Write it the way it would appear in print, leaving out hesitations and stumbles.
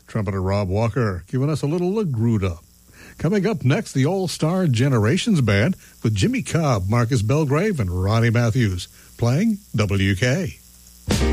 Trumpeter Rob Walker giving us a little La Gruda. Coming up next, the All-Star Generations Band with Jimmy Cobb, Marcus Belgrave, and Ronnie Matthews playing WK.